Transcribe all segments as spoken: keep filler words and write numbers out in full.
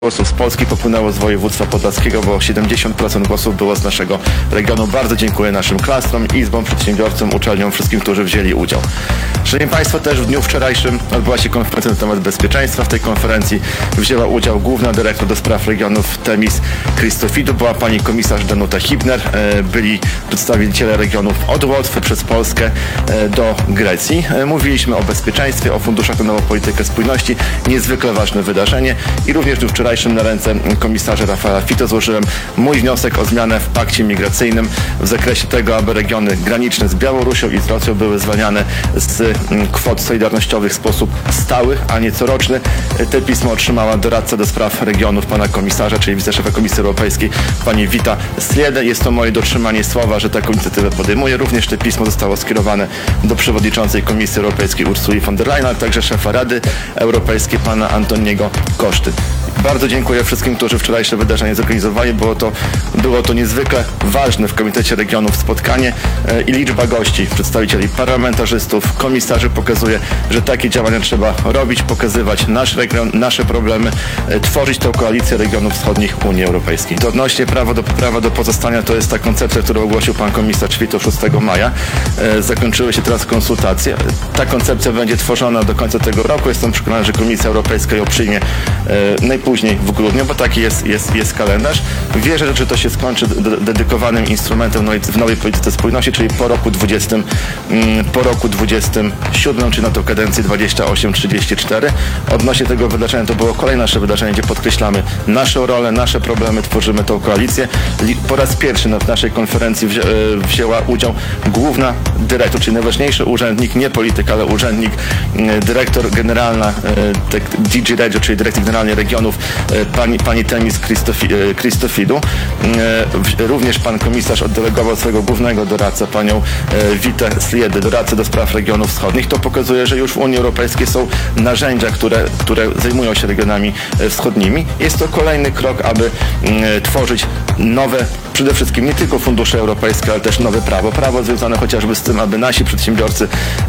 Głosów z Polski popłynęło z województwa podlaskiego, bo siedemdziesiąt procent głosów było z naszego regionu. Bardzo dziękuję naszym klastrom, izbom, przedsiębiorcom, uczelniom, wszystkim, którzy wzięli udział. Szanowni Państwo, też w dniu wczorajszym odbyła się konferencja na temat bezpieczeństwa. W tej konferencji wzięła udział główna dyrektor do spraw regionów Themis Christofidu, była pani komisarz Danuta Hübner, byli przedstawiciele regionów od Łotwy przez Polskę do Grecji. Mówiliśmy o bezpieczeństwie, o funduszach na nową politykę spójności, niezwykle ważne wydarzenie i również w dniu wczorajszym na ręce komisarza Rafała Fito złożyłem mój wniosek o zmianę w pakcie migracyjnym w zakresie tego, aby regiony graniczne z Białorusią i z Rosją były zwalniane z kwot solidarnościowych w sposób stały, a nie coroczny. Te pismo otrzymała doradca do spraw regionów pana komisarza, czyli wiceszefa Komisji Europejskiej pani Vita Sliede. Jest to moje dotrzymanie słowa, że taką inicjatywę podejmuję. Również te pismo zostało skierowane do przewodniczącej Komisji Europejskiej Ursuli von der Leyen, a także szefa Rady Europejskiej pana Antoniego Koszty. Bardzo dziękuję wszystkim, którzy wczorajsze wydarzenie zorganizowali. Było to, było to niezwykle ważne w Komitecie Regionów spotkanie e, i liczba gości, przedstawicieli parlamentarzystów, komisarzy pokazuje, że takie działania trzeba robić, pokazywać nasz region, nasze problemy, e, tworzyć tę koalicję regionów wschodnich Unii Europejskiej. To odnośnie prawa do, prawa do pozostania, to jest ta koncepcja, którą ogłosił pan komisarz Fito szóstego maja. E, zakończyły się teraz konsultacje. Ta koncepcja będzie tworzona do końca tego roku. Jestem przekonany, że Komisja Europejska ją przyjmie e, najpóźniej w grudniu, bo taki jest, jest, jest kalendarz. Wierzę, że to się skończy dedykowanym instrumentem w nowej polityce spójności, czyli po roku dwudziestym, po roku dwudziestym siódmym, czyli na tą kadencję dwadzieścia osiem trzydzieści cztery. Odnośnie tego wydarzenia, to było kolejne nasze wydarzenie, gdzie podkreślamy naszą rolę, nasze problemy, tworzymy tą koalicję. Po raz pierwszy na naszej konferencji wzię, wzięła udział główna dyrektor, czyli najważniejszy urzędnik, nie polityk, ale urzędnik, dyrektor generalna D G Regio, czyli Dyrekcji Generalnej Regionów, pani, pani Themis Christofidu. Również pan komisarz oddelegował swojego głównego doradcę, panią Vitę Sliede, doradcę do spraw regionów wschodnich. To pokazuje, że już w Unii Europejskiej są narzędzia, które, które zajmują się regionami wschodnimi. Jest to kolejny krok, aby tworzyć nowe, przede wszystkim nie tylko fundusze europejskie, ale też nowe prawo. Prawo związane chociażby z tym, aby nasi przedsiębiorcy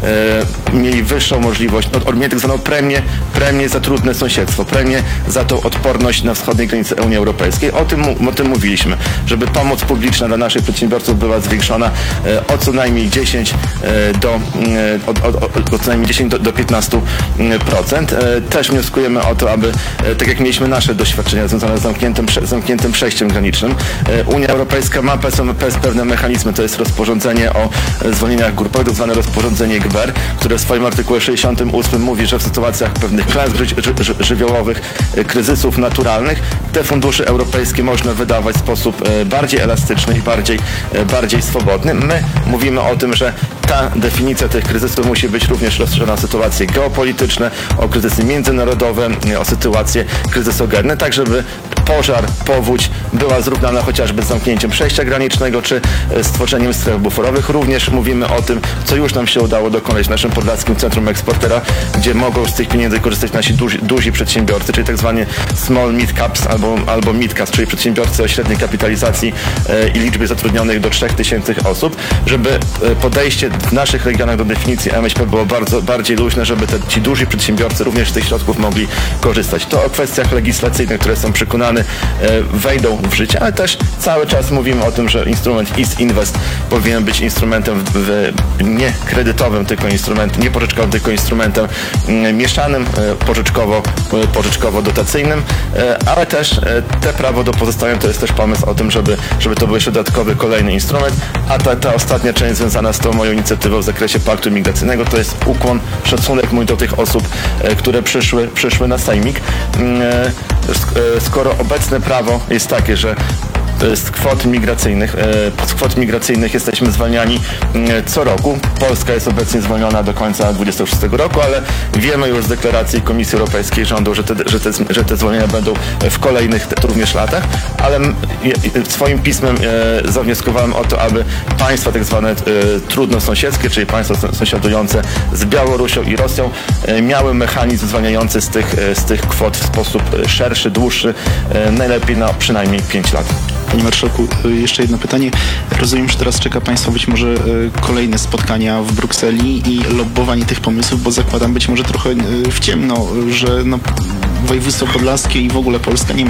e, mieli wyższą możliwość, od, mieli tak zwaną premię, premię za trudne sąsiedztwo, premię za tą odporność na wschodniej granicy Unii Europejskiej. O tym, o tym mówiliśmy, żeby pomoc publiczna dla naszych przedsiębiorców była zwiększona e, o co najmniej dziesięć e, do, e, od, od, od, od co najmniej dziesięć do piętnastu procent. E, też wnioskujemy o to, aby, e, tak jak mieliśmy nasze doświadczenia związane z zamkniętym, zamkniętym przejściem granicznym, e, Unia Europejska ma pewne mechanizmy, to jest rozporządzenie o zwolnieniach grupowych, tak zwane rozporządzenie G B E R, które w swoim artykule sześćdziesiątym ósmym mówi, że w sytuacjach pewnych klęsk ży ży żywiołowych, kryzysów naturalnych, te fundusze europejskie można wydawać w sposób bardziej elastyczny i bardziej, bardziej swobodny. My mówimy o tym, że ta definicja tych kryzysów musi być również rozszerzona o sytuacje geopolityczne, o kryzysy międzynarodowe, o sytuacje kryzysogenne, tak żeby pożar, powódź była zrównana chociażby z zamknięciem przejścia granicznego czy stworzeniem stref buforowych. Również mówimy o tym, co już nam się udało dokonać w naszym Podlaskim Centrum Eksportera, gdzie mogą z tych pieniędzy korzystać nasi duzi, duzi przedsiębiorcy, czyli tak zwani small mid caps albo, albo mid caps, czyli przedsiębiorcy o średniej kapitalizacji e, i liczbie zatrudnionych do trzech tysięcy osób, żeby e, podejście w naszych regionach do definicji M S P było bardzo bardziej luźne, żeby te, ci duzi przedsiębiorcy również z tych środków mogli korzystać. To o kwestiach legislacyjnych, które są przekonane e, wejdą w życie, ale też cały czas mówimy o tym, że instrument E A S Invest powinien być instrumentem w, w, nie kredytowym, tylko instrumentem, nie pożyczkowym, tylko instrumentem m, mieszanym, e, pożyczkowo, e, pożyczkowo-dotacyjnym, e, ale też e, te prawo do pozostania to jest też pomysł o tym, żeby, żeby to był jeszcze dodatkowy, kolejny instrument, a ta, ta ostatnia część związana z tą moją inicjatywą w zakresie paktu migracyjnego to jest ukłon, szacunek mój do tych osób, e, które przyszły, przyszły na sejmik. E, skoro obecne prawo jest takie, że z kwot migracyjnych, z kwot migracyjnych jesteśmy zwalniani co roku. Polska jest obecnie zwolniona do końca dwudziestego szóstego roku, ale wiemy już z deklaracji Komisji Europejskiej rządu, że te, że te, że te zwolnienia będą w kolejnych również latach, ale swoim pismem zawnioskowałem o to, aby państwa tak zwane trudno sąsiedzkie, czyli państwa sąsiadujące z Białorusią i Rosją miały mechanizm zwalniający z tych, z tych kwot w sposób szerszy, dłuższy, najlepiej na przynajmniej pięć lat. Panie Marszałku, jeszcze jedno pytanie. Rozumiem, że teraz czeka Państwa być może kolejne spotkania w Brukseli i lobbowanie tych pomysłów, bo zakładam być może trochę w ciemno, że no, województwo podlaskie i w ogóle Polska nie ma